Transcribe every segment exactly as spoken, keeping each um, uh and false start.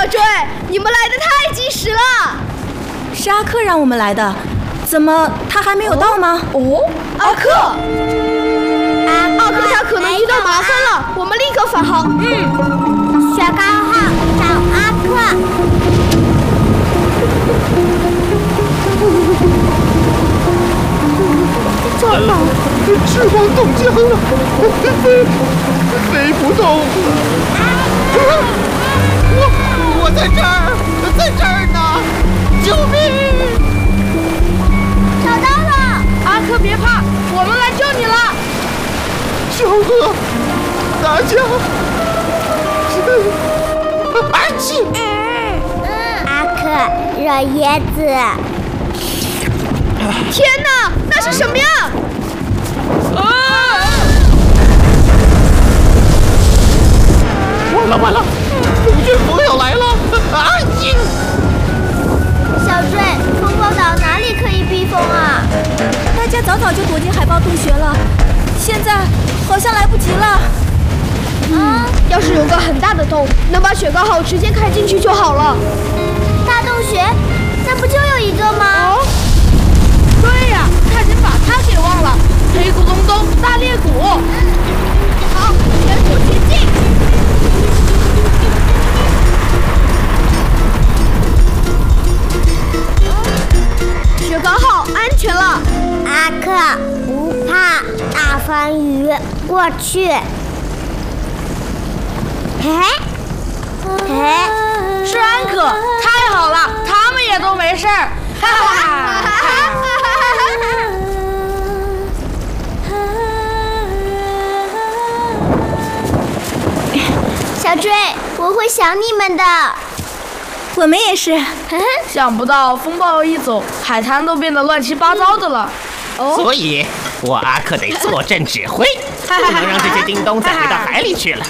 小追，你们来的太及时了。 是阿克让我们来的，怎么他还没有到吗？ 哦，阿克，阿克他可能遇到麻烦了，我们立刻返航。 嗯，雪糕号找阿克。 惨了，翅膀冻僵了，飞飞不动。我我在这儿，在这儿呢，救命！ 找到了， 阿克别怕，我们来救你了。 小鳄，大家，安静。 嗯，阿克，热椰子。 天哪，那是什么呀？啊！ 完了完了，龙卷风要来了！安静！ 小坠，风暴岛哪里可以避风啊？ 大家早早就躲进海豹洞穴了，现在好像来不及了。 嗯，要是有个很大的洞，能把雪糕号直接开进去就好了。 大洞穴，那不就有一个吗？ 哦，对呀，差点把它给忘了。黑咕隆咚，大裂谷。好，全速前进。雪糕号安全了。 阿克，不怕，大风雨过去。嘿嘿，嘿， 是安可，太好了，他们也都没事儿。哈哈哈哈！ 小坠，我会想你们的。 我们也是。 想不到风暴一走，海滩都变得乱七八糟的了。 哦，所以我阿克得坐镇指挥，不能让这些叮咚再回到海里去了。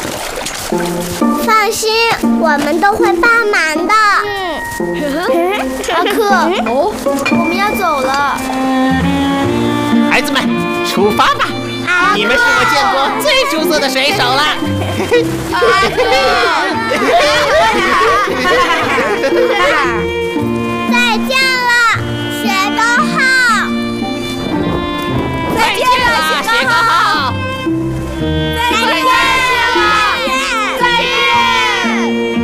放心，我们都会帮忙的。嗯，阿克， 哦， 我们要走了。 孩子们，出发吧！你们是我见过最出色的水手了。 阿克，再见了，雪糕号。 再见了，雪糕号。 再见了，再见。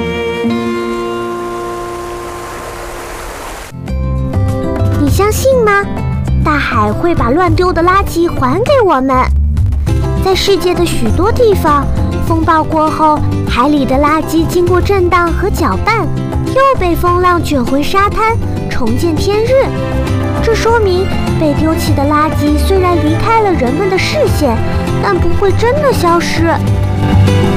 你相信吗？大海会把乱丢的垃圾还给我们。在世界的许多地方，风暴过后，海里的垃圾经过震荡和搅拌，又被风浪卷回沙滩，重见天日。这说明被丢弃的垃圾虽然离开了人们的视线，但不会真的消失。